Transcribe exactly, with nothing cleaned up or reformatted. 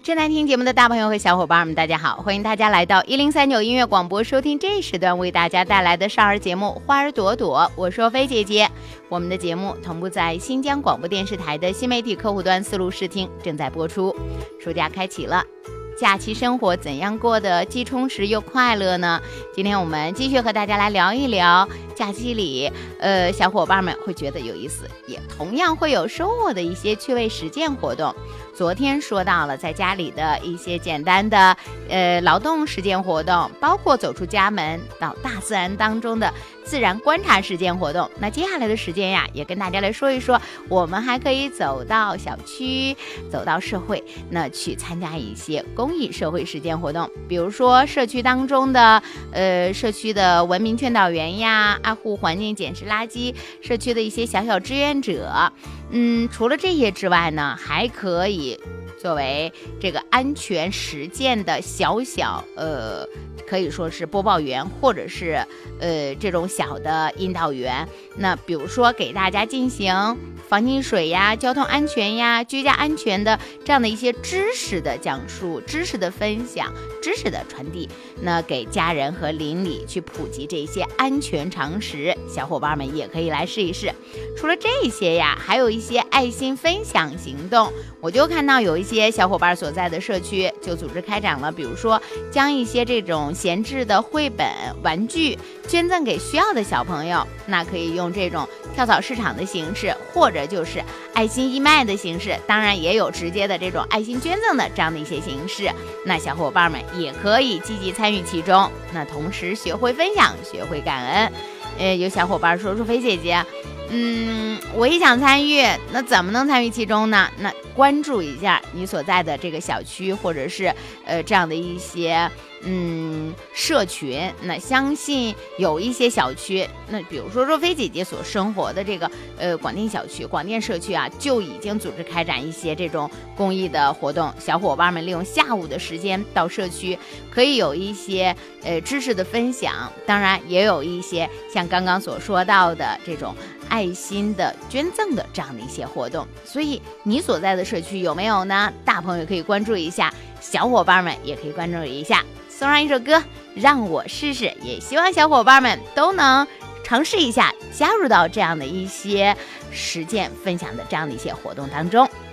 正在听节目的大朋友和小伙伴们，大家好，欢迎大家来到一零三九音乐广播，收听这一时段为大家带来的少儿节目《花儿朵朵》，我是若飞姐姐。我们的节目同步在新疆广播电视台的新媒体客户端思路视听正在播出。暑假开启了，假期生活怎样过得既充实又快乐呢？今天我们继续和大家来聊一聊假期里呃，小伙伴们会觉得有意思，也同样会有收获的一些趣味实践活动。昨天说到了在家里的一些简单的呃劳动实践活动，包括走出家门到大自然当中的自然观察实践活动。那接下来的时间呀，也跟大家来说一说，我们还可以走到小区，走到社会，那去参加一些公益社会实践活动，比如说社区当中的呃社区的文明劝导员呀，爱护环境捡拾垃圾，社区的一些小小志愿者。嗯，除了这些之外呢，还可以作为这个安全实践的小小呃可以说是播报员，或者是呃这种小的引导员。那比如说给大家进行防溺水呀、交通安全呀、居家安全的这样的一些知识的讲述、知识的分享、知识的传递，那给家人和邻里去普及这些安全常识，小伙伴们也可以来试一试。除了这些呀，还有一些爱心分享行动。我就看到有一些小伙伴所在的社区就组织开展了，比如说将一些这种闲置的绘本、玩具捐赠给需要的小朋友，那可以用这种跳蚤市场的形式，或者就是爱心义卖的形式，当然也有直接的这种爱心捐赠的这样的一些形式。那小伙伴们也可以积极参与其中，那同时学会分享，学会感恩。呃，有小伙伴说说飞姐姐，嗯，我也想参与，那怎么能参与其中呢？那关注一下你所在的这个小区，或者是呃这样的一些嗯社群。那相信有一些小区，那比如说若飞姐姐所生活的这个呃广电小区、广电社区啊，就已经组织开展一些这种公益的活动。小伙伴们利用下午的时间到社区，可以有一些呃知识的分享，当然也有一些像刚刚所说到的这种爱心的捐赠的这样的一些活动。所以你所在的社区有没有呢？大朋友可以关注一下，小伙伴们也可以关注一下。送上一首歌，让我试试，也希望小伙伴们都能尝试一下，加入到这样的一些实践分享的这样的一些活动当中。